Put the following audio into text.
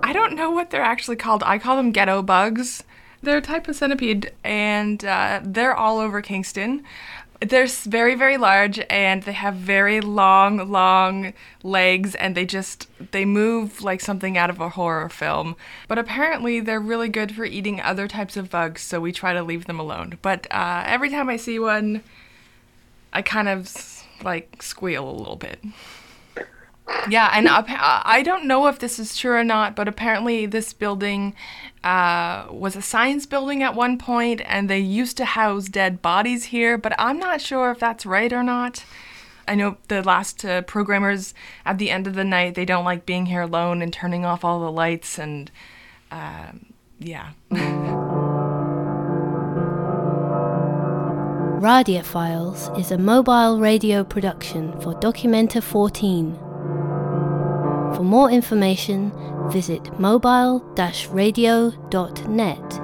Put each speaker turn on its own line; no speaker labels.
I don't know what they're actually called. I call them ghetto bugs. They're a type of centipede, and they're all over Kingston. They're very, very large, and they have very long legs, and they move like something out of a horror film. But apparently they're really good for eating other types of bugs, so we try to leave them alone. But every time I see one, I kind of like squeal a little bit. Yeah, and I don't know if this is true or not, but apparently this building was a science building at one point, and they used to house dead bodies here, but I'm not sure if that's right or not. I know the last programmers, at the end of the night, they don't like being here alone and turning off all the lights, and yeah.
Radiophiles is a mobile radio production for Documenta 14. For more information, visit mobile-radio.net.